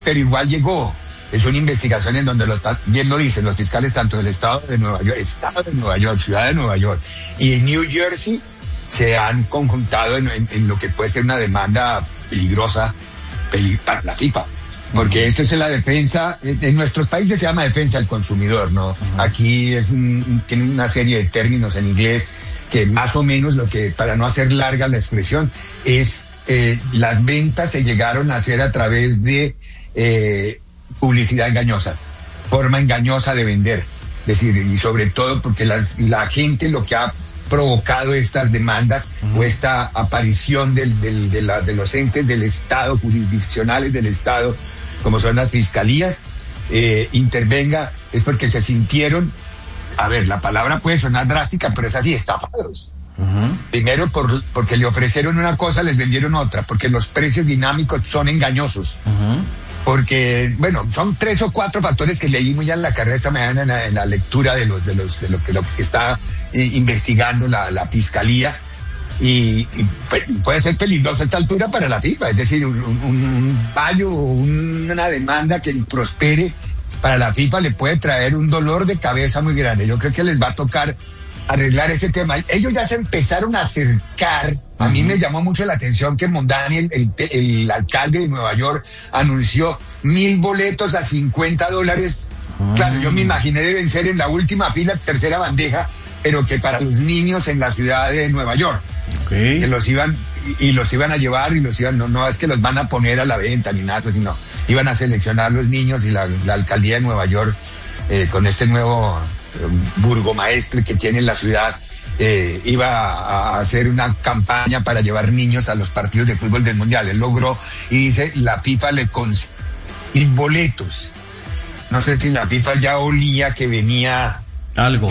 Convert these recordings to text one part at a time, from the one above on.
pero igual llegó. Es una investigación en donde bien lo dicen los fiscales tanto del Estado de Nueva York, Ciudad de Nueva York y en New Jersey se han conjuntado en lo que puede ser una demanda peligrosa para la FIFA. Porque esto es en la defensa, en nuestros países se llama defensa del consumidor, ¿no? Aquí tiene una serie de términos en inglés que más o menos lo que, para no hacer larga la expresión, es las ventas se llegaron a hacer a través de publicidad engañosa, forma engañosa de vender. Es decir, y sobre todo porque la gente lo que ha provocado estas demandas o esta aparición de los entes del Estado, jurisdiccionales del Estado, como son las fiscalías, intervenga, es porque se sintieron, a ver, la palabra puede sonar drástica, pero es así, estafados. Primero porque le ofrecieron una cosa, les vendieron otra, porque los precios dinámicos son engañosos. Porque, bueno, son 3 o 4 factores que leímos ya en la carrera esta mañana en la lectura de lo que está investigando la fiscalía. Y puede ser peligroso a esta altura para la FIFA, es decir, un fallo o una demanda que prospere para la FIFA le puede traer un dolor de cabeza muy grande. Yo creo que les va a tocar arreglar ese tema. Ellos ya se empezaron a acercar. A mí me llamó mucho la atención que Mondani, el alcalde de Nueva York, anunció 1,000 boletos a $50. Claro, yo me imaginé deben ser en la última fila, tercera bandeja, pero que para los niños en la ciudad de Nueva York. Que los iban a llevar y no es que los van a poner a la venta ni nada, sino iban a seleccionar los niños y la alcaldía de Nueva York, con este nuevo burgomaestre que tiene la ciudad, iba a hacer una campaña para llevar niños a los partidos de fútbol del Mundial. Él logró, y dice, la FIFA le consiguió boletos. No sé si la FIFA ya olía que venía algo.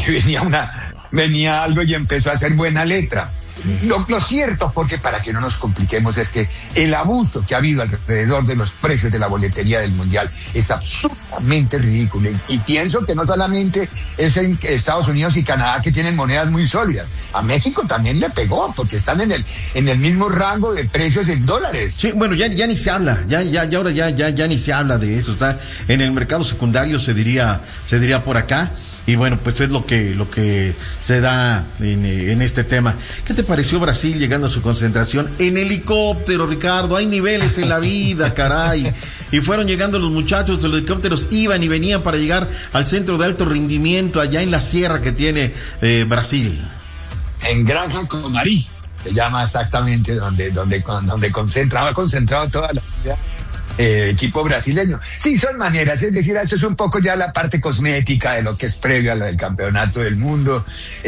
Venía algo y empezó a hacer buena letra. Lo cierto, porque para que no nos compliquemos, es que el abuso que ha habido alrededor de los precios de la boletería del Mundial es absolutamente ridículo. Y pienso que no solamente es en Estados Unidos y Canadá, que tienen monedas muy sólidas. A México también le pegó, porque están en el mismo rango de precios en dólares. Sí, bueno, ya ni se habla, ya ahora ya ni se habla de eso. Está en el mercado secundario, se diría por acá. Y bueno, pues es lo que se da en este tema. ¿Qué te pareció Brasil llegando a su concentración en helicóptero, Ricardo? Hay niveles en la vida, caray. Y fueron llegando los muchachos de los helicópteros, iban y venían para llegar al centro de alto rendimiento allá en la sierra que tiene Brasil. En Granja Comarí, se llama exactamente donde concentrado toda la vida. Equipo brasileño. Sí, son maneras, es decir, eso es un poco ya la parte cosmética de lo que es previo a lo del campeonato del mundo.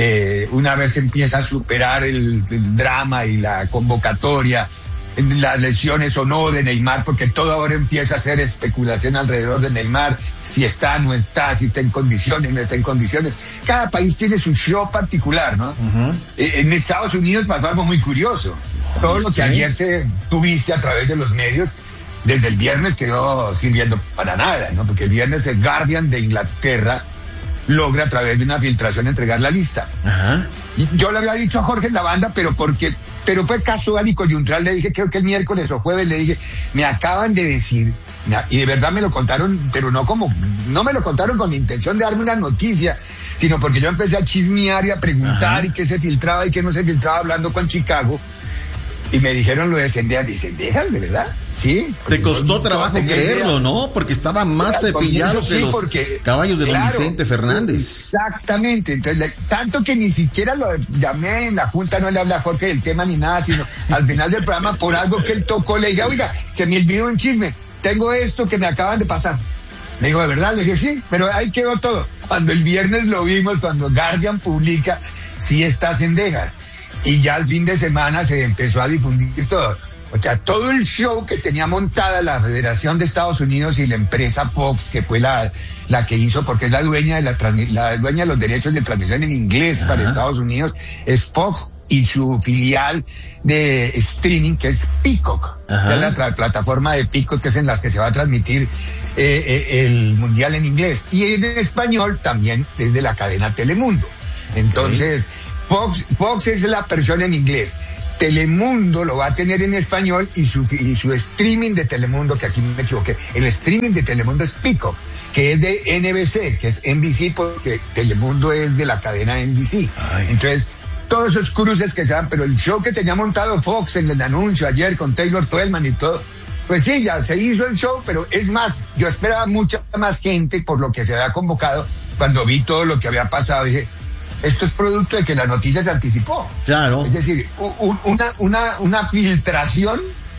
Una vez empieza a superar el drama y la convocatoria, las lesiones o no de Neymar, porque todo ahora empieza a hacer especulación alrededor de Neymar, si está, no está, si está en condiciones, no está en condiciones. Cada país tiene su show particular, ¿no? En Estados Unidos pasó algo muy curioso. Todo lo que ayer tuviste a través de los medios, desde el viernes quedó sirviendo para nada, ¿no? Porque el viernes el Guardian de Inglaterra logra a través de una filtración entregar la lista. Y yo le había dicho a Jorge en la banda, pero fue casual y coyuntural. Le dije, creo que el miércoles o jueves, le dije, me acaban de decir, y de verdad me lo contaron, pero no me lo contaron con la intención de darme una noticia, sino porque yo empecé a chismear y a preguntar y qué se filtraba y qué no se filtraba, hablando con Chicago. Y me dijeron lo de Cendejas. Dice, ¿Cendejas, de verdad? Sí. Te costó trabajo creerlo, ¿no? Porque estaba más cepillado que los caballos de don Vicente Fernández. Exactamente. Entonces, tanto que ni siquiera lo llamé en la junta, no le hablé a Jorge del tema ni nada, sino al final del programa, por algo que él tocó, le dije, oiga, se me olvidó un chisme. Tengo esto que me acaban de pasar. Me dijo, ¿de verdad? Le dije, sí, pero ahí quedó todo. Cuando el viernes lo vimos, cuando Guardian publica, sí está Cendejas. Y ya el fin de semana se empezó a difundir todo. O sea, todo el show que tenía montada la Federación de Estados Unidos y la empresa Fox, que fue la que hizo, porque es la dueña de los derechos de transmisión en inglés para Estados Unidos, es Fox, y su filial de streaming, que es Peacock. Es la plataforma de Peacock, que es en las que se va a transmitir el Mundial en inglés. Y en español también es de la cadena Telemundo. Entonces, Fox es la versión en inglés. Telemundo lo va a tener en español y su streaming de Telemundo, que aquí me equivoqué, el streaming de Telemundo es Peacock, que es de NBC, que es NBC porque Telemundo es de la cadena NBC. Ay. Entonces, todos esos cruces que se dan, pero el show que tenía montado Fox en el anuncio ayer con Taylor Twellman y todo, pues sí, ya se hizo el show, pero es más, yo esperaba mucha más gente por lo que se había convocado. Cuando vi todo lo que había pasado, dije, esto es producto de que la noticia se anticipó. Claro. Es decir, una filtración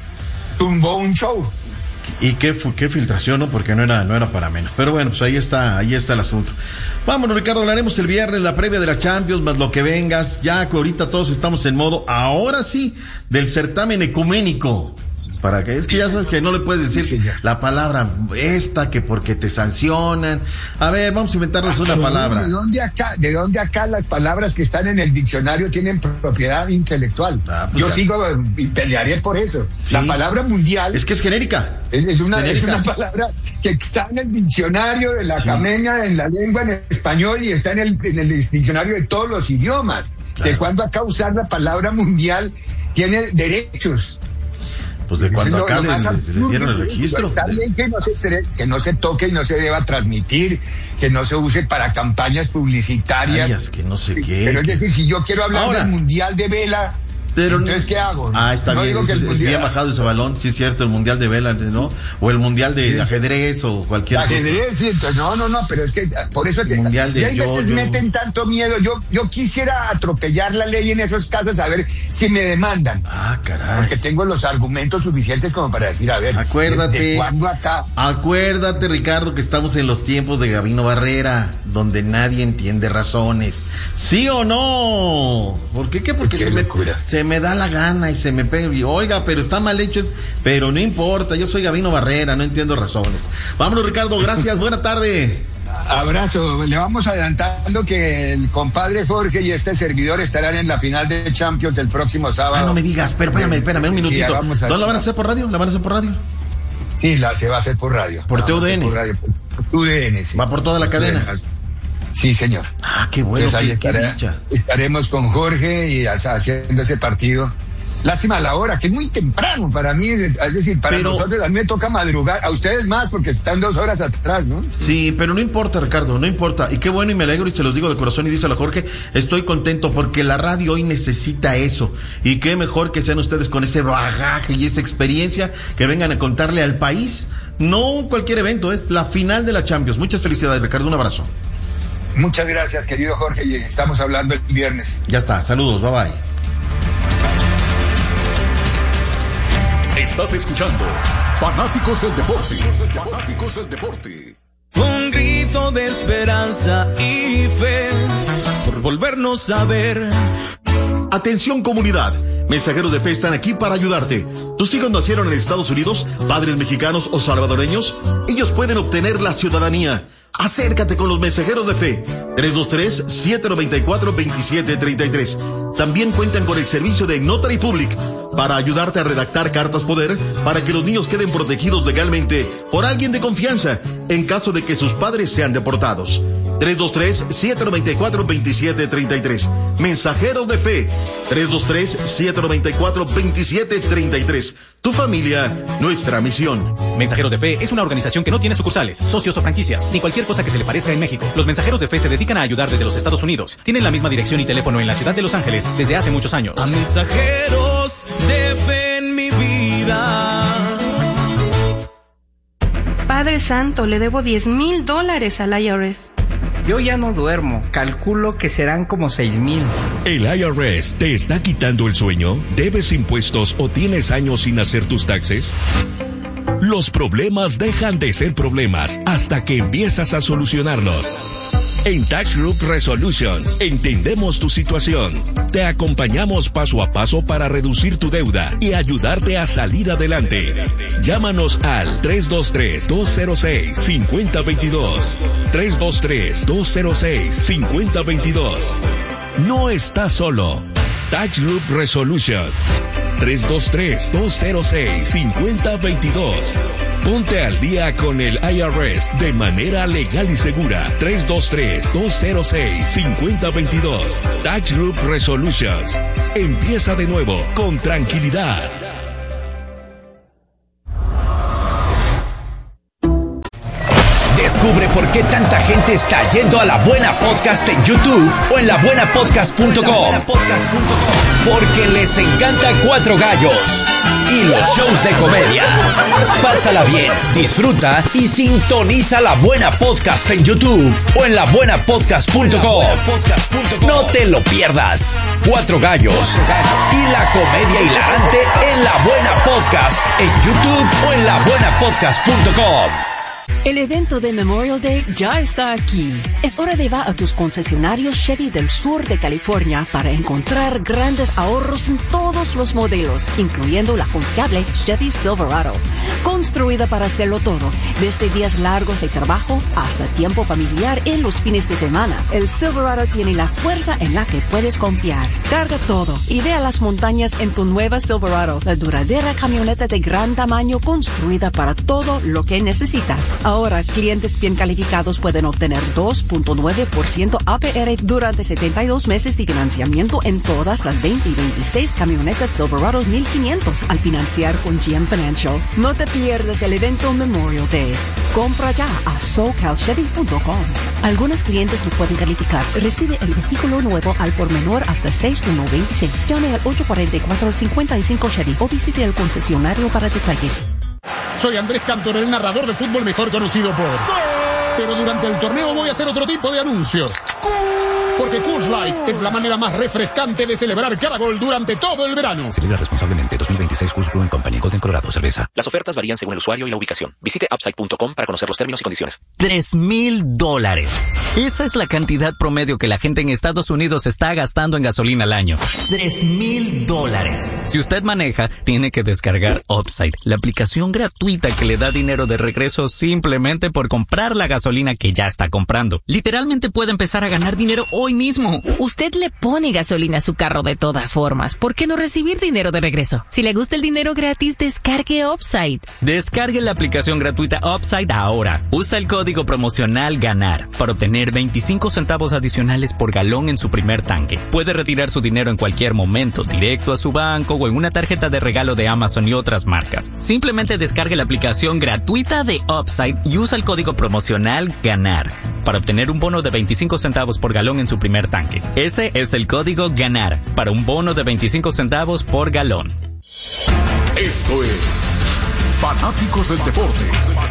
tumbó un show. ¿Y qué filtración, no? Porque no era para menos. Pero bueno, pues ahí está el asunto. Vámonos, Ricardo, hablaremos el viernes, la previa de la Champions, más lo que vengas. Ya que ahorita todos estamos en modo, ahora sí, del certamen ecuménico. Para que, es que ya sabes que no le puedes decir la palabra esta, que porque te sancionan. A ver, vamos a inventarnos una palabra. ¿De dónde acá las palabras que están en el diccionario tienen propiedad intelectual? Pues yo sigo y pelearé por eso. Sí. La palabra mundial. Es que es genérica. Es una palabra que está en el diccionario de la Cameña, en la lengua en español, y está en el diccionario de todos los idiomas. Claro. De cuando acá usar la palabra mundial tiene derechos. Pues de cuando acá les dieron el registro. Está bien que no se toque y no se deba transmitir, que no se use para campañas publicitarias. Que no sé qué. Pero es decir, si yo quiero hablar del Mundial de Vela, pero entonces ¿qué hago? Está bien, es bien bajado ese balón, sí es cierto, el Mundial de Vela, ¿no? O el Mundial de ajedrez o cualquier cosa. Ajedrez, sí, no, pero es que por eso que Mundial de y hay veces meten tanto miedo. Yo quisiera atropellar la ley en esos casos a ver si me demandan. Caray. Porque tengo los argumentos suficientes como para decir, a ver, acuérdate, ¿de cuándo acá? Acuérdate, Ricardo, que estamos en los tiempos de Gabino Barrera, donde nadie entiende razones. ¿Sí o no? ¿Por qué? Porque se me da la gana y se me pega. Oiga, pero está mal hecho. Pero no importa, yo soy Gabino Barrera, no entiendo razones. Vámonos, Ricardo, gracias, buena tarde. Abrazo, le vamos adelantando que el compadre Jorge y este servidor estarán en la final de Champions el próximo sábado. No me digas, pero espérame un minutito. Sí, ¿no la van a hacer por radio? ¿La van a hacer por radio? Sí, se va a hacer por radio. ¿Por TUDN? Por TUDN, sí. ¿Va por toda la cadena? Sí, señor. Qué bueno. Entonces, estaremos con Jorge y haciendo ese partido. Lástima la hora, que es muy temprano para mí, es decir, nosotros a mí me toca madrugar, a ustedes más porque están 2 horas atrás, ¿no? Sí, pero no importa, Ricardo, no importa. Y qué bueno, y me alegro y se los digo de corazón y díselo a Jorge, estoy contento porque la radio hoy necesita eso. Y qué mejor que sean ustedes con ese bagaje y esa experiencia que vengan a contarle al país. No cualquier evento, es la final de la Champions. Muchas felicidades, Ricardo, un abrazo. Muchas gracias, querido Jorge, y estamos hablando el viernes. Ya está, saludos, bye bye. Estás escuchando Fanáticos del Deporte. Fanáticos del Deporte. Un grito de esperanza y fe por volvernos a ver. Atención, comunidad. Mensajeros de Fe están aquí para ayudarte. ¿Tus hijos nacieron en Estados Unidos, padres mexicanos o salvadoreños? Ellos pueden obtener la ciudadanía. Acércate con los Mensajeros de Fe. 323-794-2733. También cuentan con el servicio de Notary Public para ayudarte a redactar cartas poder para que los niños queden protegidos legalmente por alguien de confianza en caso de que sus padres sean deportados. 323-794-2733. Mensajeros de Fe. 323-794-2733. Tu familia, nuestra misión. Mensajeros de Fe es una organización que no tiene sucursales, socios o franquicias, ni cualquier cosa que se le parezca en México. Los Mensajeros de Fe se dedican a ayudar desde los Estados Unidos. Tienen la misma dirección y teléfono en la ciudad de Los Ángeles desde hace muchos años. A mensajeros de fe en mi vida. Padre Santo, le debo $10,000 al IRS. Yo ya no duermo, calculo que serán como 6,000. ¿El IRS te está quitando el sueño? ¿Debes impuestos o tienes años sin hacer tus taxes? Los problemas dejan de ser problemas hasta que empiezas a solucionarlos. En Tax Group Resolutions entendemos tu situación. Te acompañamos paso a paso para reducir tu deuda y ayudarte a salir adelante. Llámanos al 323-206-5022. 323-206-5022. No estás solo. Tax Group Resolution. 323-206-5022. Ponte al día con el IRS de manera legal y segura. 323-206-5022. Tax Group Resolutions. Empieza de nuevo con tranquilidad. Descubre por qué tanta gente está yendo a La Buena Podcast en YouTube o en labuenapodcast.com. Porque les encanta Cuatro Gallos y los shows de comedia. Pásala bien, disfruta y sintoniza La Buena Podcast en YouTube o en labuenapodcast.com. No te lo pierdas. Cuatro Gallos y la comedia hilarante en La Buena Podcast en YouTube o en labuenapodcast.com. El evento de Memorial Day ya está aquí. Es hora de ir a tus concesionarios Chevy del sur de California para encontrar grandes ahorros en todos los modelos, incluyendo la confiable Chevy Silverado. Construida para hacerlo todo, desde días largos de trabajo hasta tiempo familiar en los fines de semana. El Silverado tiene la fuerza en la que puedes confiar. Carga todo y ve a las montañas en tu nueva Silverado, la duradera camioneta de gran tamaño construida para todo lo que necesitas. Ahora, clientes bien calificados pueden obtener 2.9% APR durante 72 meses de financiamiento en todas las 20 y 26 camionetas Silverado 1500 al financiar con GM Financial. No te pierdas el evento Memorial Day. Compra ya a SoCalChevy.com. Algunos clientes no pueden calificar. Recibe el vehículo nuevo al por menor hasta 6.126. Llame al 844-55 Chevy o visite el concesionario para detalles. Soy Andrés Cantor, el narrador de fútbol mejor conocido por... ¡Gol! Pero durante el torneo voy a hacer otro tipo de anuncios. ¡Gol! Porque Coors Light es la manera más refrescante de celebrar cada gol durante todo el verano. Celebra responsablemente. 2026 Coors Brewing Company, Golden, Colorado, cerveza. Las ofertas varían según el usuario y la ubicación. Visite upside.com para conocer los términos y condiciones. $3,000. Esa es la cantidad promedio que la gente en Estados Unidos está gastando en gasolina al año. $3,000. Si usted maneja, tiene que descargar Upside, la aplicación gratuita que le da dinero de regreso simplemente por comprar la gasolina que ya está comprando. Literalmente puede empezar a ganar dinero hoy mismo. Usted le pone gasolina a su carro de todas formas. ¿Por qué no recibir dinero de regreso? Si le gusta el dinero gratis, descargue Upside. Descargue la aplicación gratuita Upside ahora. Usa el código promocional GANAR para obtener 25 centavos adicionales por galón en su primer tanque. Puede retirar su dinero en cualquier momento, directo a su banco o en una tarjeta de regalo de Amazon y otras marcas. Simplemente descargue la aplicación gratuita de Upside y usa el código promocional GANAR para obtener un bono de 25 centavos por galón en su primer tanque. Ese es el código GANAR para un bono de 25 centavos por galón. Esto es Fanáticos del Deporte.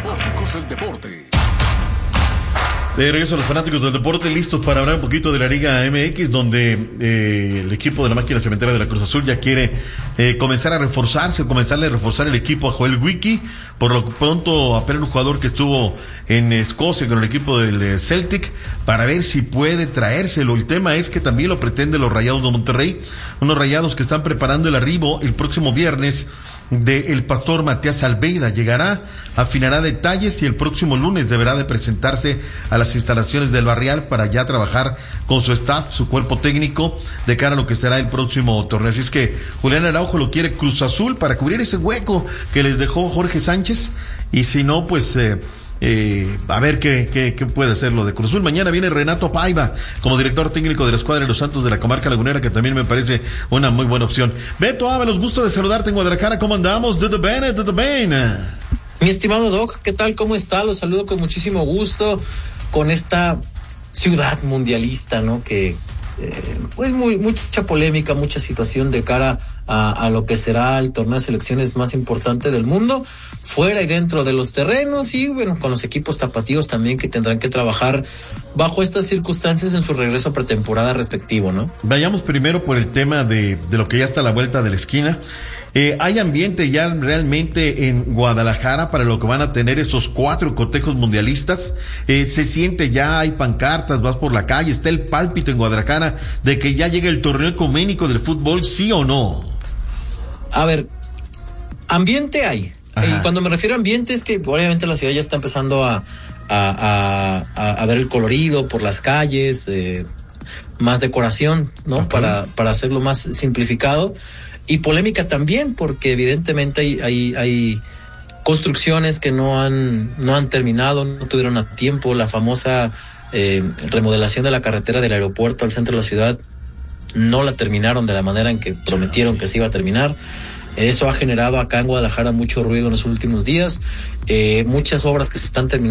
De regreso a los fanáticos del deporte, listos para hablar un poquito de la Liga MX, donde el equipo de la máquina cementera de la Cruz Azul ya quiere comenzarle a reforzar el equipo a Joel Wiki. Por lo pronto apelar un jugador que estuvo en Escocia con el equipo del Celtic para ver si puede traérselo. El tema es que también lo pretenden los Rayados de Monterrey, unos Rayados que están preparando el arribo el próximo viernes del pastor Matías Almeida. Llegará, afinará detalles y el próximo lunes deberá de presentarse a las instalaciones del Barrial para ya trabajar con su staff, su cuerpo técnico, de cara a lo que será el próximo torneo. Así es que Julián Araujo lo quiere Cruz Azul para cubrir ese hueco que les dejó Jorge Sánchez, y si no, pues a ver qué puede hacer lo de Cruz Azul. Mañana viene Renato Paiva como director técnico de la escuadra de los Santos de la Comarca Lagunera, que también me parece una muy buena opción. Beto Ábalos, gusto de saludarte en Guadalajara. ¿Cómo andamos? ¿Todo bien? Mi estimado Doc, ¿qué tal? ¿Cómo está? Los saludo con muchísimo gusto con esta ciudad mundialista, ¿no? Que pues mucha polémica, mucha situación de cara a lo que será el torneo de selecciones más importante del mundo, fuera y dentro de los terrenos, y bueno, con los equipos tapatíos también, que tendrán que trabajar bajo estas circunstancias en su regreso a pretemporada respectivo, ¿no? Vayamos primero por el tema de lo que ya está a la vuelta de la esquina. ¿Hay ambiente ya realmente en Guadalajara para lo que van a tener esos 4 cotejos mundialistas? ¿Se siente ya, hay pancartas, vas por la calle, está el pálpito en Guadalajara de que ya llega el torneo ecuménico del fútbol, sí o no? A ver, ambiente hay. Y cuando me refiero a ambiente es que obviamente la ciudad ya está empezando a ver el colorido por las calles, más decoración, ¿no? Okay. Para hacerlo más simplificado. Y polémica también, porque evidentemente hay construcciones que no han terminado, no tuvieron a tiempo. La famosa remodelación de la carretera del aeropuerto al centro de la ciudad no la terminaron de la manera en que prometieron que se iba a terminar. Eso ha generado acá en Guadalajara mucho ruido en los últimos días. Muchas obras que se están terminando